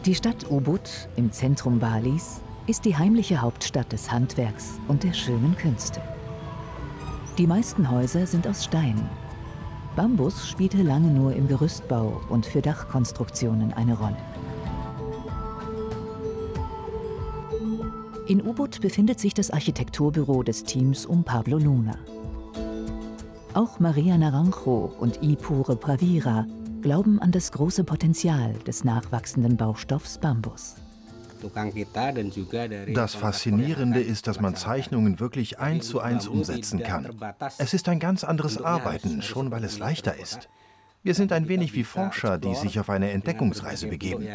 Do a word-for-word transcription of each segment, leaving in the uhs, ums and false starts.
Die Stadt Ubud im Zentrum Balis ist die heimliche Hauptstadt des Handwerks und der schönen Künste. Die meisten Häuser sind aus Stein. Bambus spielte lange nur im Gerüstbau und für Dachkonstruktionen eine Rolle. In Ubud befindet sich das Architekturbüro des Teams um Pablo Luna. Auch Maria Naranjo und Ipure Pravira glauben an das große Potenzial des nachwachsenden Baustoffs Bambus. Das Faszinierende ist, dass man Zeichnungen wirklich eins zu eins umsetzen kann. Es ist ein ganz anderes Arbeiten, schon weil es leichter ist. Wir sind ein wenig wie Forscher, die sich auf eine Entdeckungsreise begeben.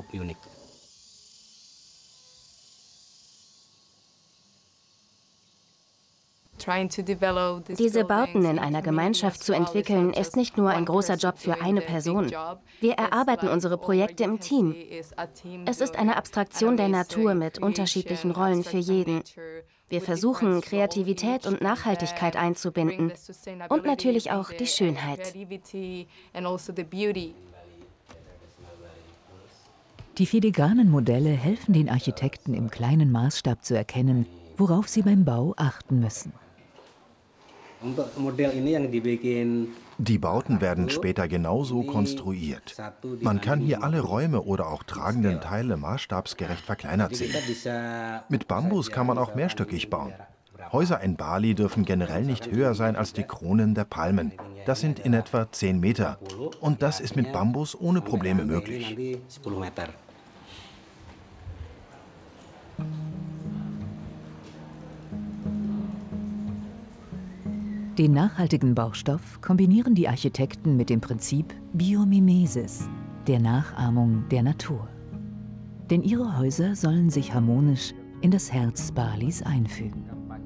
Diese Bauten in einer Gemeinschaft zu entwickeln, ist nicht nur ein großer Job für eine Person. Wir erarbeiten unsere Projekte im Team. Es ist eine Abstraktion der Natur mit unterschiedlichen Rollen für jeden. Wir versuchen, Kreativität und Nachhaltigkeit einzubinden und natürlich auch die Schönheit. Die filigranen Modelle helfen den Architekten im kleinen Maßstab zu erkennen, worauf sie beim Bau achten müssen. Die Bauten werden später genauso konstruiert. Man kann hier alle Räume oder auch tragenden Teile maßstabsgerecht verkleinert sehen. Mit Bambus kann man auch mehrstöckig bauen. Häuser in Bali dürfen generell nicht höher sein als die Kronen der Palmen. Das sind in etwa zehn Meter. Und das ist mit Bambus ohne Probleme möglich. Den nachhaltigen Baustoff kombinieren die Architekten mit dem Prinzip Biomimesis, der Nachahmung der Natur. Denn ihre Häuser sollen sich harmonisch in das Herz Balis einfügen.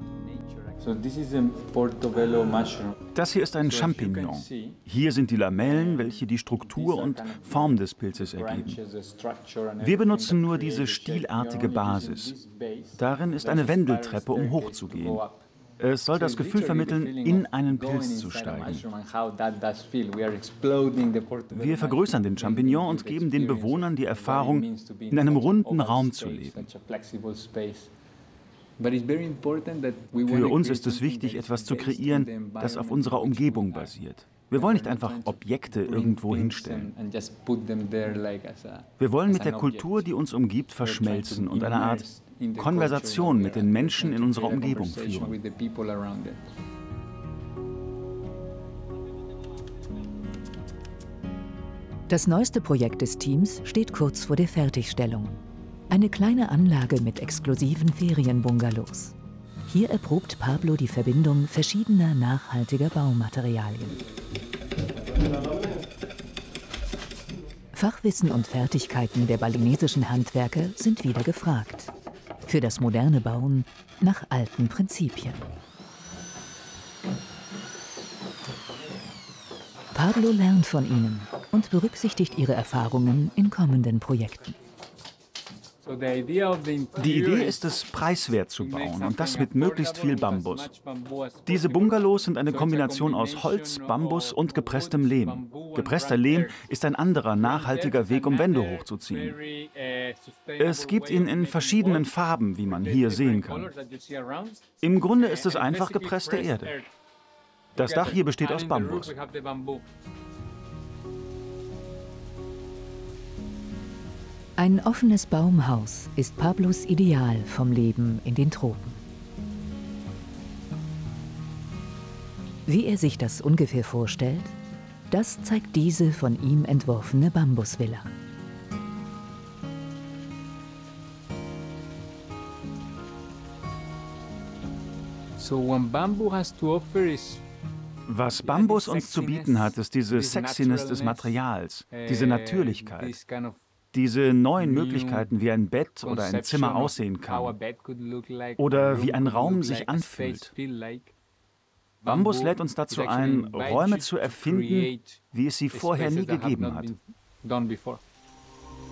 Das hier ist ein Champignon. Hier sind die Lamellen, welche die Struktur und Form des Pilzes ergeben. Wir benutzen nur diese stielartige Basis. Darin ist eine Wendeltreppe, um hochzugehen. Es soll das Gefühl vermitteln, in einen Pilz zu steigen. Wir vergrößern den Champignon und geben den Bewohnern die Erfahrung, in einem runden Raum zu leben. Für uns ist es wichtig, etwas zu kreieren, das auf unserer Umgebung basiert. Wir wollen nicht einfach Objekte irgendwo hinstellen. Wir wollen mit der Kultur, die uns umgibt, verschmelzen und eine Art Konversation mit den Menschen in unserer Umgebung führen. Das neueste Projekt des Teams steht kurz vor der Fertigstellung. Eine kleine Anlage mit exklusiven Ferienbungalows. Hier erprobt Pablo die Verbindung verschiedener nachhaltiger Baumaterialien. Fachwissen und Fertigkeiten der balinesischen Handwerker sind wieder gefragt. Für das moderne Bauen nach alten Prinzipien. Pablo lernt von ihnen und berücksichtigt ihre Erfahrungen in kommenden Projekten. Die Idee ist es, preiswert zu bauen und das mit möglichst viel Bambus. Diese Bungalows sind eine Kombination aus Holz, Bambus und gepresstem Lehm. Gepresster Lehm ist ein anderer nachhaltiger Weg, um Wände hochzuziehen. Es gibt ihn in verschiedenen Farben, wie man hier sehen kann. Im Grunde ist es einfach gepresste Erde. Das Dach hier besteht aus Bambus. Ein offenes Baumhaus ist Pablos Ideal vom Leben in den Tropen. Wie er sich das ungefähr vorstellt, das zeigt diese von ihm entworfene Bambusvilla. Was Bambus uns zu bieten hat, ist diese Sexiness des Materials, diese Natürlichkeit. Diese neuen Möglichkeiten, wie ein Bett oder ein Zimmer aussehen kann oder wie ein Raum sich anfühlt. Bambus lädt uns dazu ein, Räume zu erfinden, wie es sie vorher nie gegeben hat.